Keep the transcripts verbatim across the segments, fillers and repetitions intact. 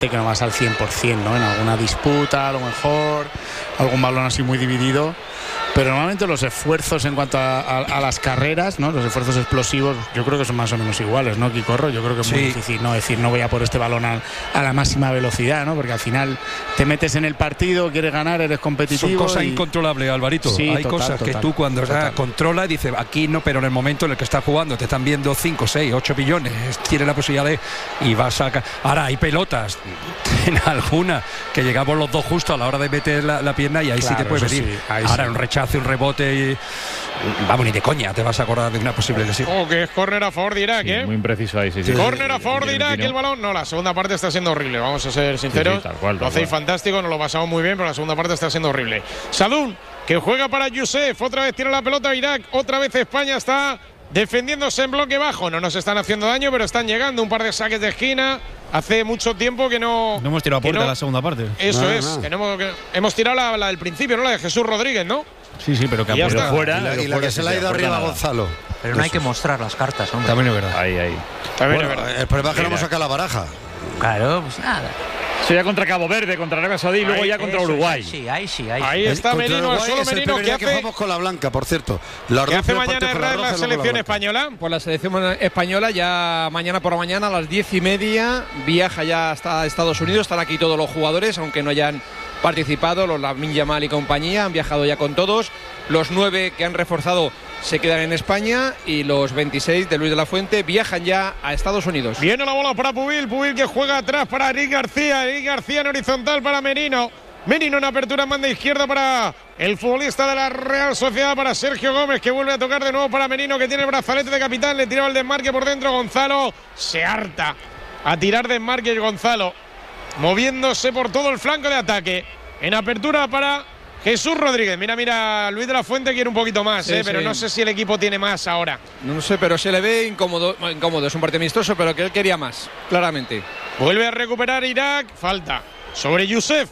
que no vas al cien por cien, ¿no? En alguna disputa, a lo mejor, algún balón así muy dividido. Pero normalmente los esfuerzos en cuanto a, a, a las carreras, ¿no? Los esfuerzos explosivos, yo creo que son más o menos iguales, ¿no, Quicorro? Yo creo que es sí. muy difícil, ¿no? Decir, no voy a por este balón a, a la máxima velocidad, ¿no? Porque al final te metes en el partido, quieres ganar, eres competitivo. Son cosas y... incontrolables, Alvarito. Sí, Hay total, cosas total, que tú cuando total. controlas dices, aquí no, pero en el momento en el que estás jugando te están viendo cinco, seis, ocho billones, tienes la posibilidad de... y vas a... Ahora hay pelotas, en alguna, que llegamos los dos justo a la hora de meter la, la pierna y ahí claro, sí te puede venir. Sí, Ahora sí. un rechazo hace un rebote y vamos, ni de coña te vas a acordar de una posible lesión. Oh, que es córner a favor de Irak, sí, ¿eh? Muy impreciso ahí, sí, sí. Córner a favor de Irak, el balón. No, la segunda parte está siendo horrible, vamos a ser sinceros. Sí, sí, tal cual, tal lo hacéis cual. fantástico, nos lo pasamos muy bien, pero la segunda parte está siendo horrible. Sadun, que juega para Youssef, otra vez tira la pelota Irak, otra vez España está defendiéndose en bloque bajo. No nos están haciendo daño, pero están llegando un par de saques de esquina. Hace mucho tiempo que no... No hemos tirado a puerta no, la segunda parte. Eso no, es, no. Que, no hemos, que hemos tirado la, la del principio, ¿no? La de Jesús Rodríguez, ¿no? Sí, sí, pero que ha puesto fuera. Y la, y la que se le ha ido arriba a Gonzalo. Pero no hay que mostrar las cartas, hombre. También es verdad. Ahí, ahí. También bueno, es verdad. El problema es que no hemos sacado la baraja. Claro, pues nada. Sería contra Cabo Verde, contra Arabia Saudí y luego ya contra Uruguay. Sí, ahí sí, ahí sí. Ahí está Merino, solo es Merino que hace. Que jugamos con la blanca, por cierto. Los ¿Qué hace mañana en la, la selección española? Pues la selección española ya mañana por la mañana a las diez y media viaja ya hasta Estados Unidos. Están aquí todos los jugadores, aunque no hayan participado, los Lamine Yamal y compañía, han viajado ya con todos. Los nueve que han reforzado se quedan en España y los veintiséis de Luis de la Fuente viajan ya a Estados Unidos. Viene la bola para Pubil, Pubil que juega atrás para Eric García, Eric García en horizontal para Merino. Merino en apertura en banda izquierda para el futbolista de la Real Sociedad, para Sergio Gómez, que vuelve a tocar de nuevo para Merino, que tiene el brazalete de capitán, le tiraba el desmarque por dentro. Gonzalo se harta a tirar desmarque Gonzalo, moviéndose por todo el flanco de ataque. En apertura para Jesús Rodríguez. Mira, mira, Luis de la Fuente quiere un poquito más, sí, eh, pero sí. no sé si el equipo tiene más ahora. No sé, pero se le ve incómodo, incómodo. Es un partido amistoso, pero que él quería más, claramente. Vuelve a recuperar Irak. Falta sobre Youssef.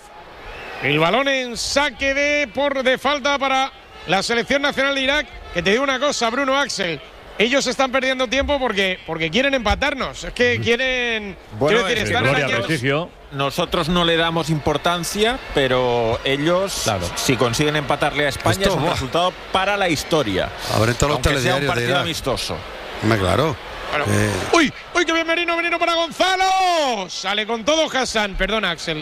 El balón en saque de, por, de falta para la selección nacional de Irak. Que te digo una cosa, Bruno, Axel. Ellos están perdiendo tiempo porque, porque quieren empatarnos. Es que quieren... Bueno, decir, es están gloria, en prestigio. Nosotros no le damos importancia, pero ellos, claro. si consiguen empatarle a España, Esto, es un buah. resultado para la historia. Ahora en todos los telediarios sea un partido de amistoso. Me claro. Bueno. Eh. ¡Uy! ¡Uy, qué bien Merino! ¡Merino para Gonzalo! Sale con todo Hassan. Perdona, Axel.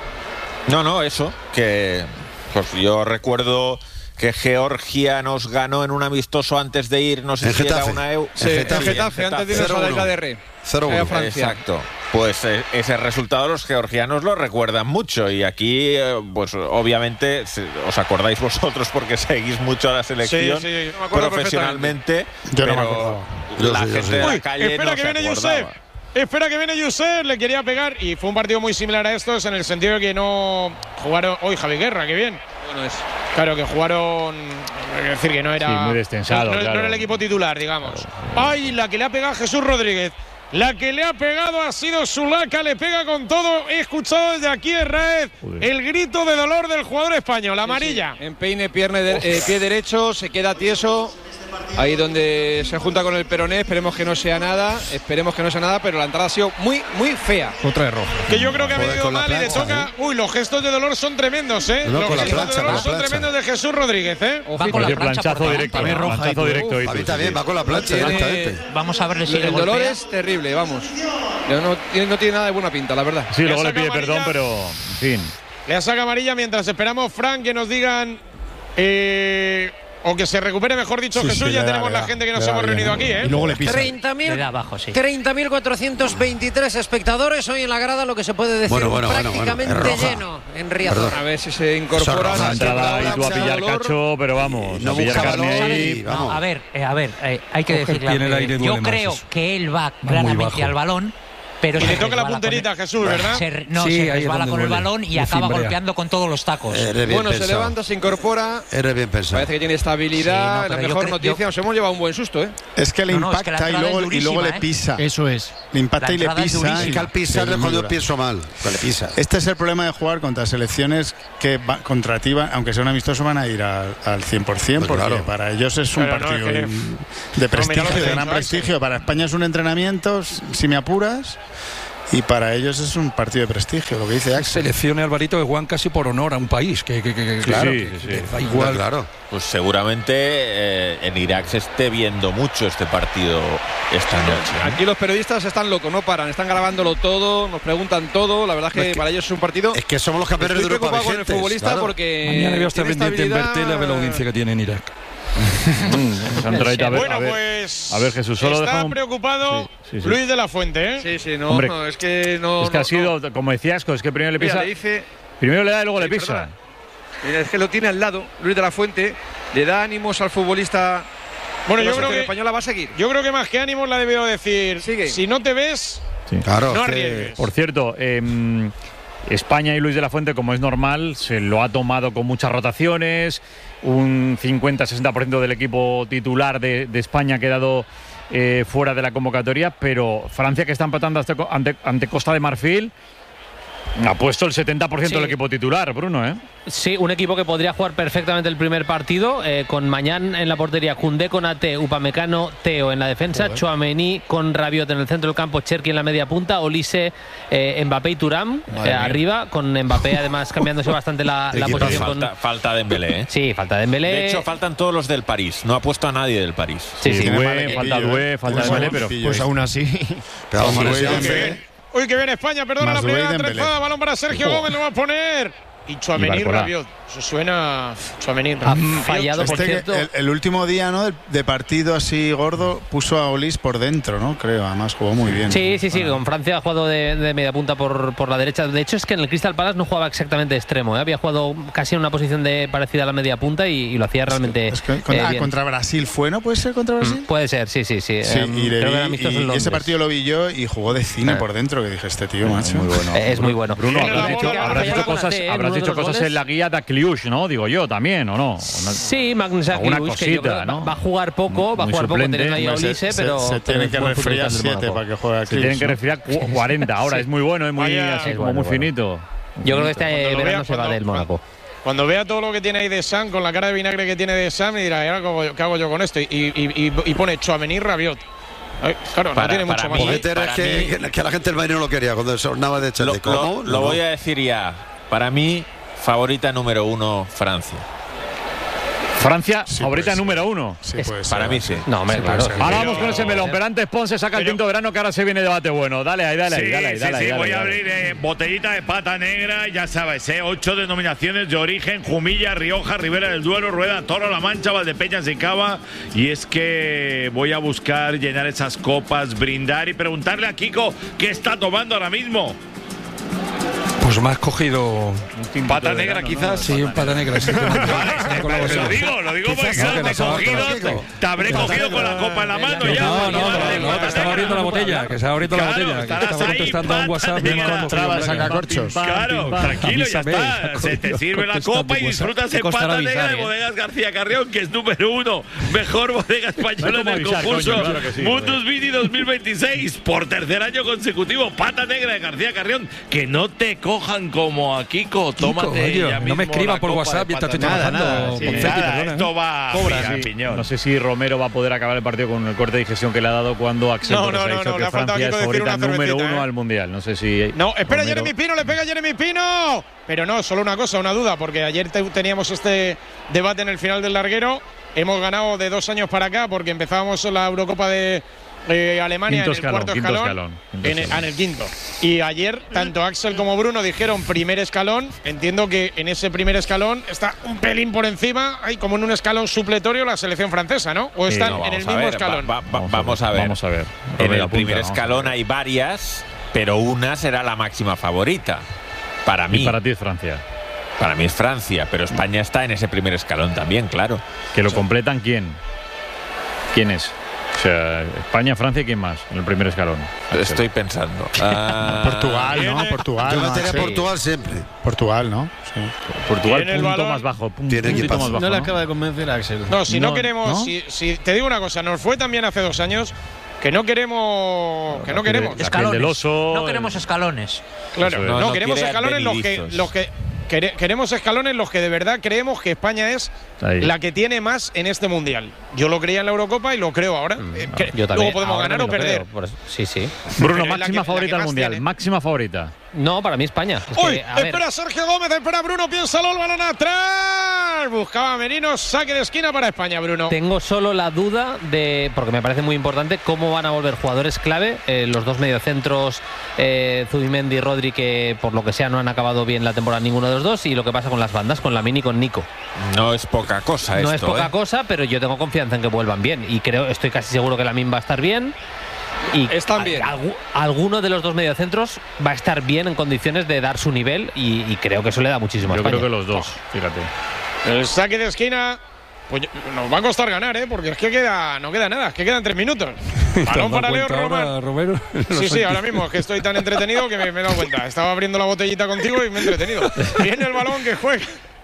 No, no, eso. Que pues yo recuerdo que Georgia nos ganó en un amistoso antes de ir, no sé en si Getafe. era una E U. Sí, en Getafe, Getafe, antes de irnos a la isla de Re. cero uno. Exacto. Pues eh, ese resultado los georgianos lo recuerdan mucho y aquí, eh, pues obviamente, os acordáis vosotros porque seguís mucho a la selección sí, sí, yo me profesionalmente, yo pero no me acuerdo. Yo la sí, yo gente sí. de la Uy, calle espera no que se viene acordaba. Youssef. Espera que viene Youssef, le quería pegar y fue un partido muy similar a estos en el sentido de que no jugaron. Hoy Javi Guerra, qué bien. Bueno, es. Claro que jugaron, es decir, que no era, sí, muy destensado, no, no, claro. no era el equipo titular, digamos. Claro. Ay, la que le ha pegado a Jesús Rodríguez. La que le ha pegado ha sido Zulaika, le pega con todo. He escuchado desde aquí en Raez el grito de dolor del jugador español, amarilla. Sí, sí. Empeine, pierna de, eh, pie derecho, se queda tieso. Ahí donde se junta con el peroné, esperemos que no sea nada, esperemos que no sea nada, pero la entrada ha sido muy, muy fea. Otra de roja. Que yo creo que ha Joder, venido mal plancha, y le toca. ¿eh? Uy, los gestos de dolor son tremendos, ¿eh? No, los con la gestos plancha, de dolor con la son plancha. tremendos de Jesús Rodríguez, ¿eh? Va con la Oye, plancha planchazo por directo, delante. roja planchazo y directo. A mí también, va con la plancha Tiene- directamente. Vamos a ver si le El dolor golpea. es terrible, vamos. No, no tiene- no tiene nada de buena pinta, la verdad. Sí, Le luego le saca pide amarilla. perdón, pero en fin. Le saca amarilla mientras esperamos, Frank, que nos digan. Eh, o que se recupere, mejor dicho, Sí, Jesús. sí, ya le da, tenemos le la da, gente que nos le da hemos bien. reunido aquí, ¿eh? Y luego le pisa. Le da abajo, sí. treinta mil cuatrocientos veintitrés espectadores hoy en la grada, lo que se puede decir Bueno, bueno, bueno, prácticamente bueno, es roja. lleno en Riazor. A ver si se incorporan. Esa La entrada ahí tú a plancha, pillar dolor. cacho, pero vamos, No a pillar busca carne balón ahí. y- No, vamos. a ver, eh, a ver, eh, hay que Coge el decir pie en el aire, yo duele más creo eso. que él va muy claramente bajo. al balón, pero Y se le toca la resbala punterita con a Jesús, el- ¿verdad? se- no, Sí, se ahí es resbala donde con el duele. balón y Le acaba cimbrea. golpeando con todos los tacos. Eres bien Bueno, se pensado. levanta, se incorpora. Eres bien pensado. Parece que tiene estabilidad. Sí, no, la pero yo mejor creo- noticia, yo- nos hemos llevado un buen susto, ¿eh? Es que le No, no, es que impacta la y entrada luego, es y luego le durísima, pisa. Eso es. Le impacta La y le entrada es pisa. durísima. Es que al pisarle Sí, cuando muy yo pienso mal, pues le pisa. Este es el problema de jugar contra selecciones que va, contra ti, van- aunque sea un amistoso, van a ir al, al cien por cien, Pues porque claro. para ellos es un Pero no, partido es que- in- de prestigio, lo que de te he gran dicho, prestigio. Para España es un entrenamiento, si me apuras. y para ellos es un partido de prestigio, lo que dice Axel. Seleccione Alvarito que juegan casi por honor a un país, que, que, que, que claro, sí, sí, que sí. da igual. Claro. Pues seguramente eh, en Irak se esté viendo mucho este partido esta noche. Aquí los periodistas están locos, no paran, están grabándolo todo, nos preguntan todo. La verdad es que, es que para ellos es un partido. Es que somos los campeones de Europa. Estoy preocupado con el futbolista, claro, porque mañana voy a estar pendiente en Bertel a ver la audiencia que tiene en Irak. Bueno, a ver, pues a ver, Jesús, solo está dejamos... preocupado sí, sí, sí. Luis de la Fuente, ¿eh? Sí, sí, no, Hombre, no es que no. Es que no, ha sido, no. como decía Asco, es que primero le pisa. Mira, le dice, primero le da y luego sí, le pisa. Perdona. Mira, es que lo tiene al lado, Luis de la Fuente, le da ánimos al futbolista. Bueno, la yo creo que española va a seguir. Yo creo que más que ánimos la ha debido decir. Sigue. Si no te ves, sí. Claro, no que... arriesgues. Por cierto, eh, España y Luis de la Fuente, como es normal, se lo ha tomado con muchas rotaciones. Un cincuenta a sesenta por ciento del equipo titular de, de España ha quedado eh, fuera de la convocatoria, pero Francia, que está empatando hasta, ante, ante Costa de Marfil, ha puesto el setenta por ciento Sí. del equipo titular, Bruno, ¿eh? Sí, un equipo que podría jugar perfectamente el primer partido, eh, con Mañán en la portería, Koundé con Ate, Upamecano, Teo en la defensa, Tchouaméni con Rabiot en el centro del campo, Cherki en la media punta, Olise, eh, Mbappé y Thuram eh, arriba, con Mbappé además cambiándose bastante la, la posición. Falta, con... falta Dembélé, ¿eh? Sí, falta Dembélé. De hecho, faltan todos los del París. No ha puesto a nadie del París. Sí, sí. Dué, falta Dué, falta Dembélé, pero... Pues aún así. Pero vamos, Dué, sí, Dembélé. Uy, que viene España, perdona la Más Dué y primera Dembélé. trenzada, balón para Sergio Gómez, lo va a poner. Y Tchouaméni, Y Barcola. Rabiot. Eso suena. Tchouaméni, Ha Rabiot. fallado, por Este, cierto. el, el último día, ¿no? De, de partido así gordo, puso a Olis por dentro, ¿no? Creo, además jugó muy bien. Sí, sí, sí, Bueno. con Francia ha jugado de, de media punta por, por la derecha. De hecho, es que en el Crystal Palace no jugaba exactamente de extremo, ¿eh? Había jugado casi en una posición de, parecida a la media punta y, y lo hacía realmente. Es que, es que, eh, ah, bien. contra Brasil fue, ¿no? ¿Puede ser contra Brasil? Mm, Puede ser, sí, sí, sí. Sí, Em, y, le creo que vi- era amistoso en y- y Londres. ese partido lo vi yo y jugó de cine Eh. por dentro, que dije, este tío, macho. Muy bueno. Eh, es muy bueno. Bruno, Tiene la habrás bola, dicho, ha habrás fallado dicho con cosas, Ate, ¿eh? habrás Uno de dicho los cosas goles. en la guía de Kliush, ¿no? Digo yo también, ¿o no? Una- Sí, Magnus alguna Akliush, que yo creo cosita, que ¿no? va a jugar poco, va a Muy jugar poco, suplente. teniendo ahí a Se- Olise, se- pero se tienen que buen resfriar futbolista del siete Mónaco. para que juegue aquí. Se tienen que resfriar cu- cuarenta ahora, Sí. es muy bueno, es muy Vaya, así es como bueno, muy bueno. finito. Yo creo que este Cuando lo verano vea, se va cuando- del Mónaco. Cuando vea todo lo que tiene ahí de Sam, con la cara de vinagre que tiene de Sam, y dirá, ¿y ahora cómo- qué hago yo con esto? Y, y, y, y pone Tchouaméni, Rabiot. Ay, claro, Para- no tiene para mucho mí- más. Porque para es que, mí- que la gente del Bayern no lo quería cuando sonaba de Lo, Chelsea. lo- ¿Cómo? lo No, voy no. a decir ya. Para mí, favorita número uno, Francia. Francia, Sí, favorita pues, número uno. Sí, Es- puede ser. Para mí sí. No, hombre, Sí, claro. puede ser. Ahora Pero- vamos con ese melón, pero antes Ponce saca el Pero- tinto verano, que ahora se viene debate bueno. Dale ahí, dale ahí, Sí, dale ahí, sí, dale ahí, sí, dale voy ahí, a dale ahí. abrir eh, botellita de pata negra, ya sabes, eh, ocho denominaciones de origen: Jumilla, Rioja, Ribera del Duero, Rueda, Toro, La Mancha, Valdepeñas y Cava. Y es que voy a buscar llenar esas copas, brindar y preguntarle a Kiko qué está tomando ahora mismo. Pues me has cogido. Pata negra, quizás. Sí, un pata negra. Sí, con- con la Lo bolsa. digo, lo digo Quizás porque no, claro, que te no he estaba- cogido, Kiko. te, te habré cogido con la copa en la mano ya. No, no, no, Vale, no, pata que estaba negra. abriendo la botella, que estaba abriendo la Claro, botella, que estarás estaba ahí, contestando a un pata WhatsApp. negra. me ha Encontraba el cogido sacacorchos. Claro, tranquilo, ya Avísame, está. Se te coño, sirve la contestando copa y WhatsApp. disfrutas Te en costará pata negra avisar, de ¿eh? Bodegas García Carrión, que es número uno. Mejor bodega española No hay del como avisar, concurso coño, claro que sí, Mundus Vini dos mil veintiséis. Por tercer año consecutivo, pata negra de García Carrión. Que no te cojan como a Kiko. Tómate Kiko, ya oye, no me mismo escriba la por copa WhatsApp de mientras pata estoy negra. trabajando. nada, sí, Confeti, Nada, perdona, ¿eh? esto va Cobra, a sí. piñón. No sé si Romero va a poder acabar el partido con el corte de digestión que le ha dado cuando Axel No, Torres no, ha no, dicho no, que le ha faltado Francia a Kiko es decir favorita una número cervecita, uno ¿eh? al Mundial. No sé si... No, espera, Romero- Jeremy Pino, le pega Jeremy Pino. Pero no, solo una cosa, una duda, porque ayer te- teníamos este debate en el final del larguero. Hemos ganado de dos años para acá porque empezábamos la Eurocopa de eh, Alemania Quinto en el escalón, cuarto quinto escalón. escalón, quinto en, el, escalón. en el quinto. Y ayer, tanto Axel como Bruno dijeron primer escalón. Entiendo que en ese primer escalón está un pelín por encima, hay como en un escalón supletorio la selección francesa, ¿no? O Sí, están No, en el vamos a mismo ver, escalón. va- va- vamos a ver. Vamos a ver. En Romero, el primer apunta, vamos a escalón ver. hay varias, pero una será la máxima favorita. Para mí. Y para ti es Francia. Para mí es Francia, pero España está en ese primer escalón también, claro. ¿Que lo completan quién? ¿Quién es? O sea, España, Francia y quién más en el primer escalón. Estoy pensando. Ah, Portugal, ¿no? Tiene- Portugal. Yo ¿no? metería Sí. Portugal siempre. Portugal, ¿no? Sí. Portugal, Tiene el punto balón. más bajo. Un Tiene puntito equipazo. más bajo, No le ¿no? acaba de convencer a Axel. No, si no, No, queremos, ¿no? Si, si- te digo una cosa, nos fue también hace dos años que no queremos, que no queremos. La piel del oso, No queremos escalones. Claro, Eso es. no, No, no queremos quiere escalones los que, advenedizos. los que quere, queremos escalones los que de verdad creemos que España es Ahí. la que tiene más en este Mundial. Yo lo creía en la Eurocopa y lo creo ahora. Mm, Eh, no, que yo también. luego podemos Ahora ganar me o lo perder. creo, por eso- sí, sí. Bruno, Pero es la máxima que- favorita la que al más Mundial. tiene. Máxima favorita. No, para mí España. Es Uy, que, a ver, espera Sergio Gómez, espera Bruno, piénsalo, el balón atrás. Buscaba Merino, saque de esquina para España, Bruno. tengo solo la duda de, porque me parece muy importante, cómo van a volver jugadores clave, eh, los dos mediocentros, eh, Zubimendi y Rodri, que por lo que sea no han acabado bien la temporada ninguno de los dos, y lo que pasa con las bandas, con Lamine y con Nico. No es poca cosa No esto, es poca ¿eh? cosa, pero yo tengo confianza en que vuelvan bien, y creo, estoy casi seguro que Lamine va a estar bien. Y Están bien. a- algu- alguno de los dos mediocentros va a estar bien en condiciones de dar su nivel, y, y creo que eso le da muchísimo a Yo España. creo que los dos, fíjate. El saque de esquina. Pues nos va a costar ganar, ¿eh? Porque es que queda, no queda nada, es que quedan tres minutos. Balón para Leo Román. Romero? Sí, sí, ahora mismo es que estoy tan entretenido que me, me he dado cuenta. Estaba abriendo la botellita contigo y me he entretenido. Viene el balón que juega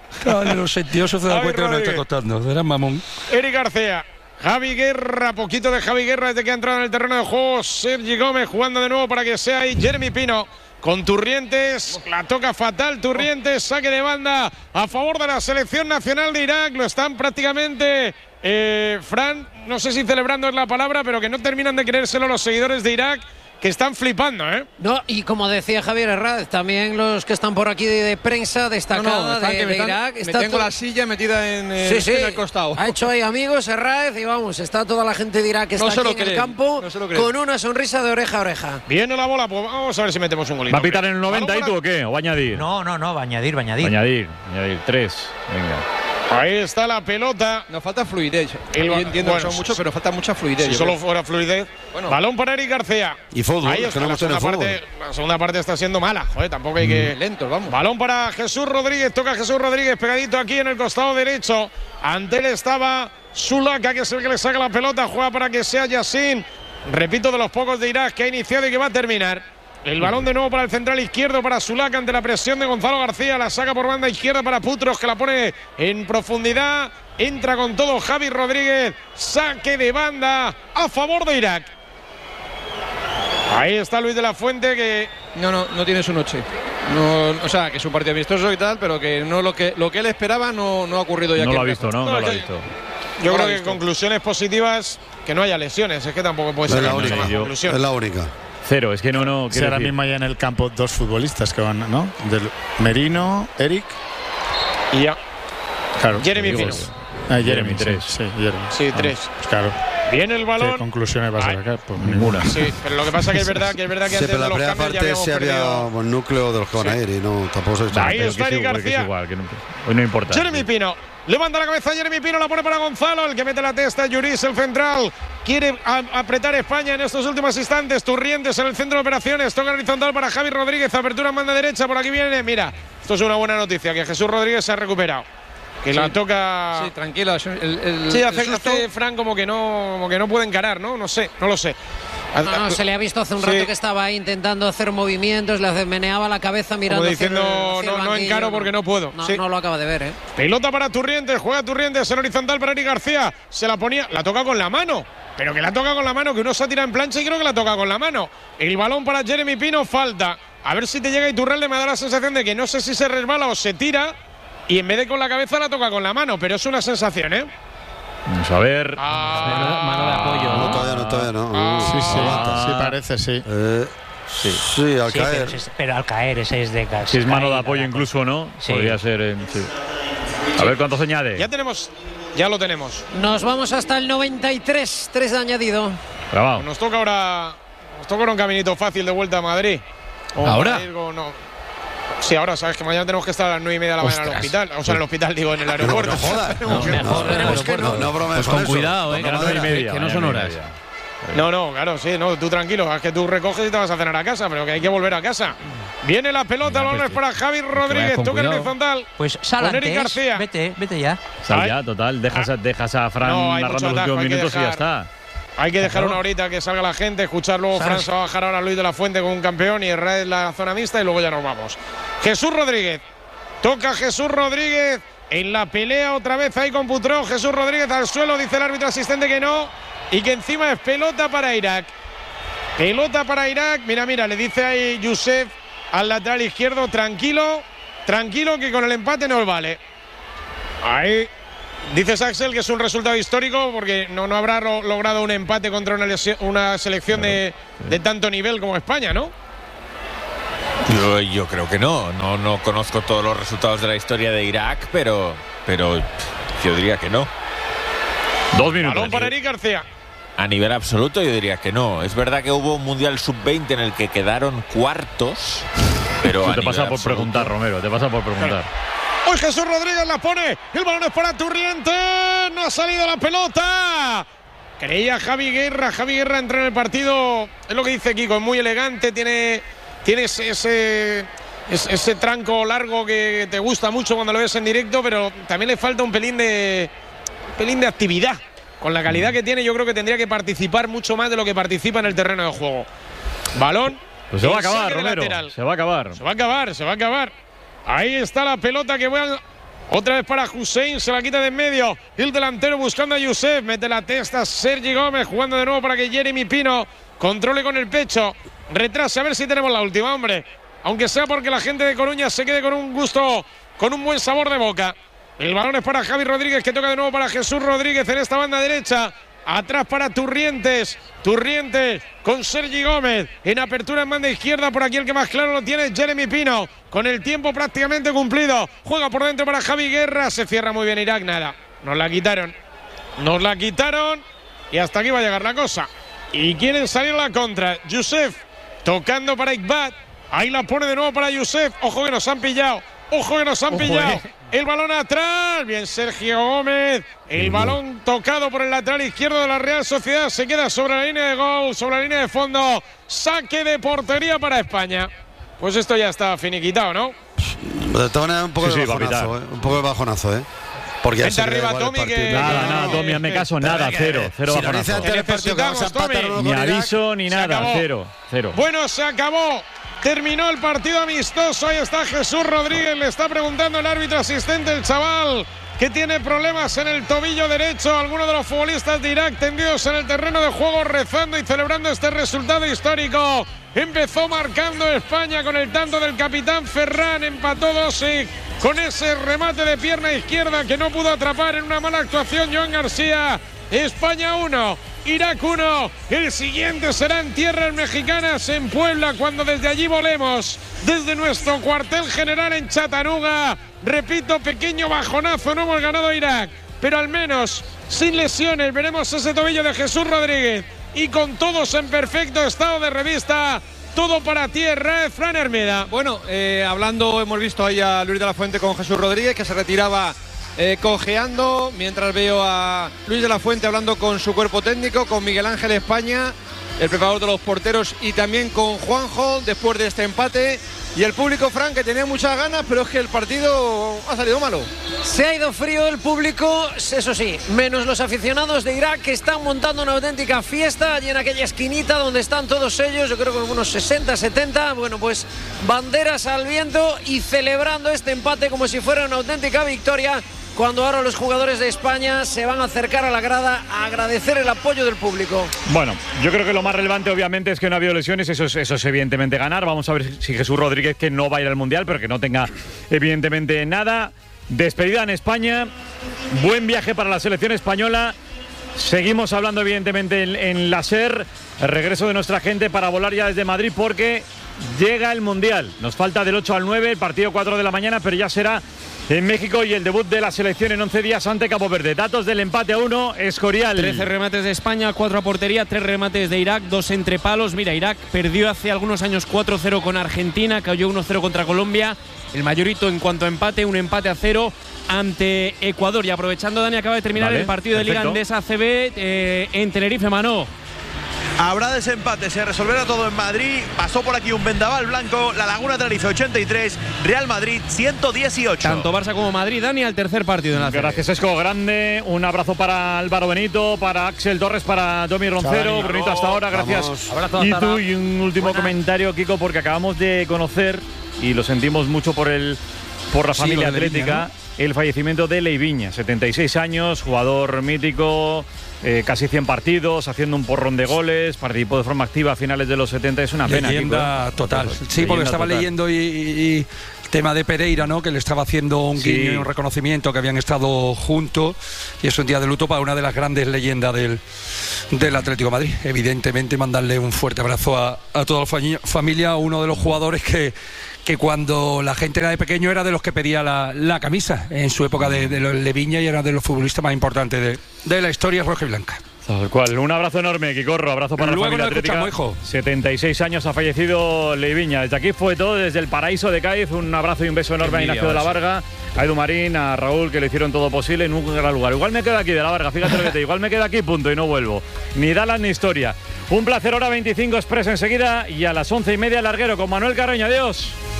En los sentiosos se da Javi cuenta que no está Rodríguez. costando. Era mamón. Eric García. Javi Guerra, poquito de Javi Guerra desde que ha entrado en el terreno de juego. Sergi Gómez jugando de nuevo para que sea ahí Jeremy Pino. Con Turrientes, la toca fatal Turrientes, saque de banda a favor de la selección nacional de Irak. Lo están prácticamente, eh, Fran, no sé si celebrando es la palabra, pero que no terminan de creérselo los seguidores de Irak, que están flipando, ¿eh? No, y como decía Javier Herráez, también los que están por aquí de, de prensa destacada están de, que me de están- Irak. me Está tengo to- la silla metida en, eh, Sí, sí. en el costado. Ha hecho ahí amigos Herráez y vamos, está toda la gente de Irak que No está se aquí lo en el creen, campo no se lo creen. con una sonrisa de oreja a oreja. Viene la bola, pues vamos a ver si metemos un golito. ¿Va a pitar en el noventa y Balón tú o qué? ¿O va a añadir? No, no, no, va a añadir, va a Va a añadir. añadir, añadir. Tres. Venga. Ahí está la pelota. Nos falta fluidez. El Yo ba- entiendo bueno, que son muchos, pero falta mucha fluidez. Si yo solo creo. fuera fluidez. Bueno. Balón para Eric García. Y fútbol, Ahí que está, no la hemos tenido segunda, fútbol. parte, la segunda parte está siendo mala, joder, tampoco hay que… Lentos, vamos. Balón para Jesús Rodríguez, toca Jesús Rodríguez pegadito aquí en el costado derecho. Ante él estaba Zulaka, que es el que le saca la pelota, juega para que sea Yassin. Repito, de los pocos de Irak que ha iniciado y que va a terminar. El balón de nuevo para el central izquierdo para Zulaka ante la presión de Gonzalo García. La saca por banda izquierda para Putros, que la pone en profundidad. Entra con todo Javi Rodríguez. Saque de banda a favor de Irak. Ahí está Luis de la Fuente, que No, no, no tiene su noche. No, o sea, que es un partido amistoso y tal, pero que no lo que lo que él esperaba no, no ha ocurrido ya. No que lo ha él visto, mejor. ¿no? No lo ha que- visto. yo No lo creo ha que visto. conclusiones positivas, que no haya lesiones. Es que tampoco puede Es ser la mucha única. más Yo- conclusión. Es la única. Cero, es que no, no. Sí, quiero ahora decir, mismo hay en el campo dos futbolistas que van, ¿no? Del Merino, Eric. Y ya. Claro. Jeremy Digo, Pino. Ah, Jeremy, Jeremy, sí, tres. Sí, Jeremy. Sí, Ah, tres. pues claro. Viene el ¿Qué balón. conclusiones vas a Ay. sacar? Pues Ninguna. Sí, pero lo que pasa que es verdad que es verdad que Sí, antes pero de la los primera cambios ya parte habíamos sí había perdido. un núcleo de los que van a ir y no, tampoco se Ahí Pero que está es Eric igual, que es García. igual, que no- hoy no importa. Jeremy Pino. Levanta la cabeza Jeremy Pino, la pone para Gonzalo, el que mete la testa, Yuris, el central. Quiere a- apretar España en estos últimos instantes. Turrientes en el centro de operaciones. Toca horizontal para Javi Rodríguez. Apertura en banda derecha. Por aquí viene. Mira, esto es una buena noticia, que Jesús Rodríguez se ha recuperado. Que la Sí. toca. Sí, tranquilo. el- el- Sí, el hace, susto- hace Fran como que no, como que no puede encarar, ¿no? No sé, no lo sé. No, no, se le ha visto hace un Sí. rato que estaba ahí intentando hacer movimientos, le hace- meneaba la cabeza mirando Como hacia el- diciendo, hacia el no, no banquillo. encaro porque no puedo. No, Sí. no lo acaba de ver, ¿eh? Pelota para Turrientes, juega Turrientes en horizontal para Eric García. Se la ponía, la toca con la mano. Pero que la toca con la mano, que uno se tira en plancha y creo que la toca con la mano. El balón para Jeremy Pino, falta. A ver si te llega Iturralde, me da la sensación de que no sé si se resbala o se tira. Y en vez de con la cabeza la toca con la mano, pero es una sensación, ¿eh? Vamos a ver. Ah, Mano de apoyo, No, ¿no? todavía no, todavía no. Ah. Uh, Sí, sí, aguanta. sí parece, sí. Eh, sí. al Sí, caer. pero, es- pero al caer ese es de casi. Si es mano de apoyo incluso, ¿no? Sí. Podría ser. en- sí. A ver cuánto se añade. ya tenemos, ya lo tenemos. Nos vamos hasta el noventa y tres, tres de añadido. Grabado. Nos toca ahora, nos toca ahora un caminito fácil de vuelta a Madrid. O ¿Ahora? Madrid o no. Sí, ahora sabes que mañana tenemos que estar a las nueve y media de la mañana en el Ostras. hospital. O sea, en el hospital, digo, en el No, aeropuerto. no jodas. No, mejor, no, que no. no, no bromees Pues con con eso. cuidado, ¿eh? Toca Que no, madera. que no son horas. No, no, claro, sí, no, tú tranquilo, es que tú recoges y te vas a cenar a casa, pero que hay que volver a casa. Viene la pelota, el balón es para Javi Rodríguez, con toca el cuidado. horizontal. Pues sal Con Eric antes. García. Vete, vete ya. Sal Ay. ya, total. Dejas, a- dejas a Fran No, hay narrando mucho los atajo, últimos hay que minutos y ya dejar- está. Hay que dejar Claro. una horita que salga la gente, escuchar luego. ¿Sabes? Fran se va a bajar ahora a Luis de la Fuente con un campeón y Herrera en la zona mixta y luego ya nos vamos. Jesús Rodríguez, toca Jesús Rodríguez en la pelea otra vez ahí con Putró. Jesús Rodríguez al suelo, dice el árbitro asistente que no y que encima es pelota para Irak. Pelota para Irak, mira, mira, le dice ahí Youssef al lateral izquierdo, tranquilo, tranquilo que con el empate nos vale. Ahí dices, Axel, que es un resultado histórico porque no, no habrá ro- logrado un empate contra una, lesión, una selección de, de tanto nivel como España, ¿no? Yo, yo creo que no. no. No conozco todos los resultados de la historia de Irak, pero, pero yo diría que no. Dos minutos. Balón para Eric García. A nivel absoluto yo diría que no. Es verdad que hubo un Mundial sub veinte en el que quedaron cuartos, pero Tú a te pasa por absoluto, preguntar, Romero, te pasa por preguntar. Hoy Jesús Rodríguez la pone. El balón es para Turrientes. No ha salido la pelota. Creía Javi Guerra. Javi Guerra entró en el partido. Es lo que dice Kiko. Es muy elegante. Tiene, tiene ese, ese, ese tranco largo que te gusta mucho cuando lo ves en directo, pero también le falta un pelín de, un pelín de actividad. Con la calidad que tiene, yo creo que tendría que participar mucho más de lo que participa en el terreno de juego. Balón. Pues se va a acabar, Romero. Se va a acabar. Se va a acabar, se va a acabar. Ahí está la pelota que vuelve otra vez para Hussein, se la quita de en medio. El delantero buscando a Youssef, mete la testa Sergi Gómez, jugando de nuevo para que Jeremy Pino controle con el pecho. Retrase, a ver si tenemos la última, hombre. Aunque sea porque la gente de Coruña se quede con un gusto, con un buen sabor de boca. El balón es para Javi Rodríguez, que toca de nuevo para Jesús Rodríguez en esta banda derecha. Atrás para Turrientes. Turrientes con Sergi Gómez. En apertura en banda izquierda. Por aquí el que más claro lo tiene es Jeremy Pino. Con el tiempo prácticamente cumplido. Juega por dentro para Javi Guerra. Se cierra muy bien Irak. Nada. Nos la quitaron. Nos la quitaron. Y hasta aquí va a llegar la cosa. Y quieren salir a la contra. Youssef tocando para Iqbal. Ahí la pone de nuevo para Youssef. Ojo que nos han pillado. Ojo que nos han Ojo, pillado. eh. El balón atrás. Bien Sergio Gómez. El balón tocado por el lateral izquierdo de la Real Sociedad. Se queda sobre la línea de gol, sobre la línea de fondo. Saque de portería para España. Pues esto ya está finiquitado, ¿no? De todas maneras, un poco Sí, de sí, va a bajonazo, ¿eh? Un poco de bajonazo, ¿eh? Porque ya Vente se cree arriba, igual el Tommy, partido. que- Nada, nada, Tommy, hazme caso, nada, cero, cero Si lo dice bajonazo. antes del partido que vamos a empatar Tommy. uno Ni con Irak, aviso ni Se nada, acabó. cero, cero. Bueno, se acabó. Terminó el partido amistoso. Ahí está Jesús Rodríguez. Le está preguntando el árbitro asistente, el chaval, que tiene problemas en el tobillo derecho. Algunos de los futbolistas de Irak tendidos en el terreno de juego, rezando y celebrando este resultado histórico. Empezó marcando España con el tanto del capitán Ferran. Empató Dosic con ese remate de pierna izquierda que no pudo atrapar en una mala actuación Joan García. España uno, Irak uno. El siguiente será en tierras mexicanas, en Puebla, cuando desde allí volemos desde nuestro cuartel general en Chattanooga. Repito, pequeño bajonazo, no hemos ganado Irak, pero al menos sin lesiones veremos ese tobillo de Jesús Rodríguez y con todos en perfecto estado de revista. Todo para tierra, Fran Hermida. Bueno, eh, hablando, hemos visto ahí a Luis de la Fuente con Jesús Rodríguez, que se retiraba eh, cojeando, mientras veo a Luis de la Fuente hablando con su cuerpo técnico, con Miguel Ángel España, el preparador de los porteros, y también con Juanjo, después de este empate. Y el público, Fran, que tenía muchas ganas, pero es que el partido ha salido malo. Se ha ido frío el público, eso sí, menos los aficionados de Irak, que están montando una auténtica fiesta allí en aquella esquinita donde están todos ellos, yo creo que unos sesenta, setenta, bueno, pues banderas al viento y celebrando este empate como si fuera una auténtica victoria, cuando ahora los jugadores de España se van a acercar a la grada a agradecer el apoyo del público. Bueno, yo creo que lo más relevante obviamente es que no ha habido lesiones, eso es, eso es evidentemente ganar. Vamos a ver si Jesús Rodríguez, que no va a ir al Mundial, pero que no tenga evidentemente nada. Despedida en España, buen viaje para la selección española. Seguimos hablando evidentemente en, en la SER, el regreso de nuestra gente para volar ya desde Madrid, porque llega el Mundial. Nos falta del ocho al nueve, el partido cuatro de la mañana, pero ya será en México y el debut de la selección en once días ante Cabo Verde. Datos del empate a uno, Escorial. trece remates de España, cuatro a portería, tres remates de Irak, dos entre palos. Mira, Irak perdió hace algunos años cuatro cero con Argentina, cayó uno cero contra Colombia. El mayorito en cuanto a empate, un empate a cero ante Ecuador. Y aprovechando, Dani, acaba de terminar Vale, el partido de Liga perfecto. Endesa A C B eh, en Tenerife, Manó. Habrá desempate, se resolverá todo en Madrid. Pasó por aquí un vendaval blanco. La Laguna Tenerife ochenta y tres, Real Madrid ciento dieciocho. Tanto Barça como Madrid, Dani, al tercer partido en la A C B. Gracias, Esco, grande. Un abrazo para Álvaro Benito, para Axel Torres, para Tommy Roncero. Chao, Brunito, hasta ahora, gracias. Vamos. Abrazo, Y hasta tú, ahora. y un último Buena. comentario, Kiko, porque acabamos de conocer, y lo sentimos mucho por el por la Sí, familia lo de Leiviña, atlética, el fallecimiento de Leiviña, setenta y seis años, jugador mítico, eh, casi cien partidos, haciendo un porrón de goles, participó de forma activa a finales de los setenta. Es una pena, Leyenda Kiko, ¿eh? total. Sí, Leyenda porque estaba total. leyendo y, y- y tema de Pereira, ¿no? Que le estaba haciendo un Sí. guiño y un reconocimiento, que habían estado juntos, y es un día de luto para una de las grandes leyendas del, del Atlético de Madrid. Evidentemente, mandarle un fuerte abrazo a, a toda la fa- familia, uno de los jugadores que, que cuando la gente era de pequeño era de los que pedía la, la camisa en su época de, de los Leviña, y era de los futbolistas más importantes de, de la historia roja y blanca. Tal cual. Un abrazo enorme, Quicorro. Abrazo para Luego la familia nos atlética. escuchamos, hijo. setenta y seis años ha fallecido Leiviña. Desde aquí fue todo, desde el paraíso de Cádiz. Un abrazo y un beso enorme a Ignacio de la Varga, a Edu Marín, a Raúl, que le hicieron todo posible en un gran lugar. Igual me quedo aquí de la Varga, fíjate lo que te digo. Igual me quedo aquí, punto, y no vuelvo. Ni Dallas ni historia. Un placer, hora veinticinco Express enseguida, y a las once y media Larguero con Manuel Carreño. Adiós.